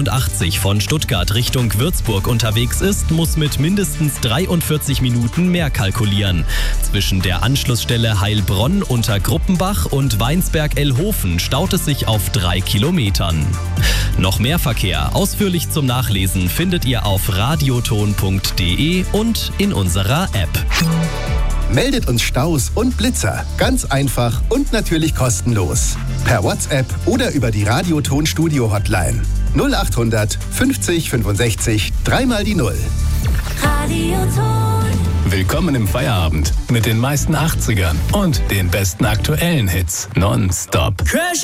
A83 von Stuttgart Richtung Würzburg unterwegs ist, muss mit mindestens 43 Minuten mehr kalkulieren. Zwischen der Anschlussstelle Heilbronn unter Gruppenbach und Weinsberg-Elhofen staut es sich auf 3 Kilometern. Noch mehr Verkehr, ausführlich zum Nachlesen, findet ihr auf radioton.de und in unserer App. Meldet uns Staus und Blitzer. Ganz einfach und natürlich kostenlos. Per WhatsApp oder über die Radioton-Studio-Hotline. 0800 50 65 3 die 0. Radioton. Willkommen im Feierabend mit den meisten 80ern und den besten aktuellen Hits. Nonstop.